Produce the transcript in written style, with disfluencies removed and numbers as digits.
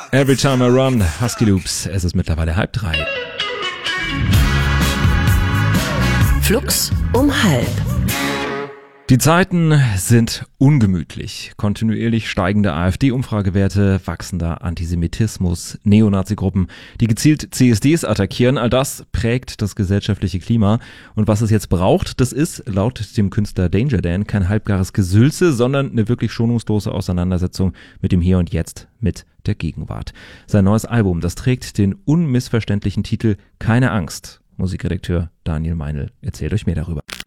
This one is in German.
Every Time I Run, Husky Loops. Es ist mittlerweile 2:30. Flux um 12:30. Die Zeiten sind ungemütlich. Kontinuierlich steigende AfD-Umfragewerte, wachsender Antisemitismus, Neonazi-Gruppen, die gezielt CSDs attackieren. All das prägt das gesellschaftliche Klima. Und was es jetzt braucht, das ist laut dem Künstler Danger Dan kein halbgares Gesülze, sondern eine wirklich schonungslose Auseinandersetzung mit dem Hier und Jetzt, mit der Gegenwart. Sein neues Album, das trägt den unmissverständlichen Titel Keine Angst. Musikredakteur Daniel Meinl erzählt euch mehr darüber.